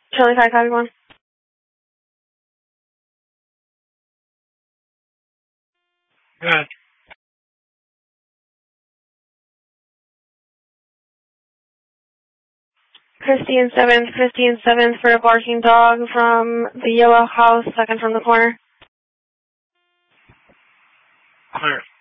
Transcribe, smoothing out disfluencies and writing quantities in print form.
Charlie 5, copy 1. Good. Christine 7th for a barking dog from the yellow house, second from the corner. Clear.